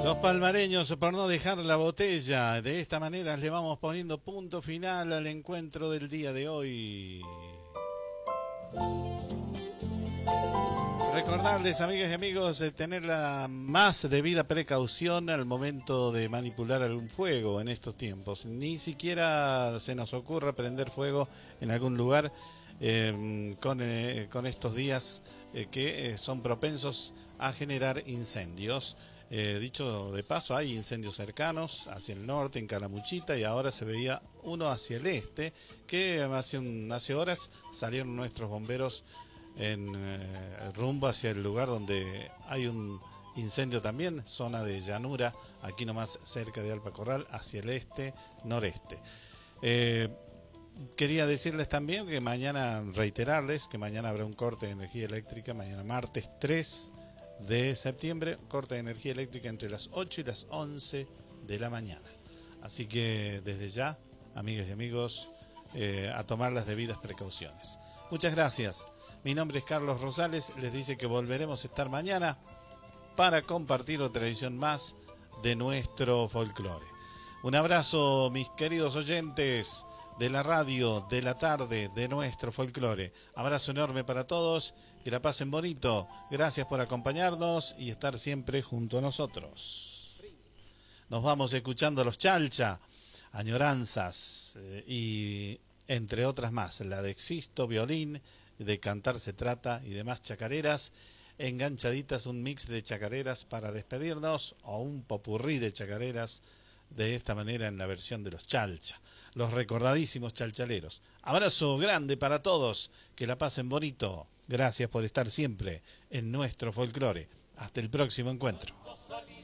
Los palmareños, por no dejar la botella, de esta manera le vamos poniendo punto final al encuentro del día de hoy. Recordarles, amigas y amigos, tener la más debida precaución al momento de manipular algún fuego en estos tiempos. Ni siquiera se nos ocurra prender fuego en algún lugar con estos días que son propensos a generar incendios. Dicho de paso, hay incendios cercanos hacia el norte, en Calamuchita, y ahora se veía uno hacia el este, que hace horas salieron nuestros bomberos en rumbo hacia el lugar donde hay un incendio también, zona de llanura, aquí nomás cerca de Alpa Corral, hacia el este, noreste. Quería decirles también que mañana, reiterarles que mañana habrá un corte de energía eléctrica, mañana martes 3 de septiembre, corte de energía eléctrica entre las 8 y las 11 de la mañana. Así que desde ya, amigas y amigos, a tomar las debidas precauciones. Muchas gracias. Mi nombre es Carlos Rosales, les dice que volveremos a estar mañana para compartir otra edición más de nuestro folclore. Un abrazo, mis queridos oyentes de la radio, de la tarde, de nuestro folclore. Abrazo enorme para todos, que la pasen bonito. Gracias por acompañarnos y estar siempre junto a nosotros. Nos vamos escuchando a los Chalcha, Añoranzas y entre otras más, la de Existo, Violín, de Cantar se trata y demás chacareras, enganchaditas, un mix de chacareras para despedirnos o un popurrí de chacareras de esta manera en la versión de los Chalcha, los recordadísimos chalchaleros. Abrazo grande para todos, que la pasen bonito. Gracias por estar siempre en nuestro folclore. Hasta el próximo encuentro.